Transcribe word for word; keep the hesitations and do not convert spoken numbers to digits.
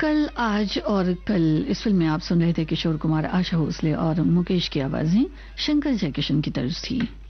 कल आज और कल इस फिल्म में आप सुन रहे थे किशोर कुमार, आशा भोसले और मुकेश की आवाजें शंकर जयकिशन की तर्ज थी।